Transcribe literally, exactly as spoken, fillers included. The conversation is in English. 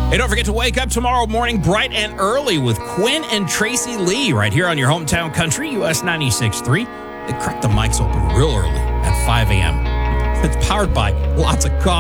Hey, don't forget to wake up tomorrow morning bright and early with Quinn and Tracy Lee right here on your hometown country, U S ninety-six point three. They crack the mics open real early at five a.m. It's powered by lots of coffee.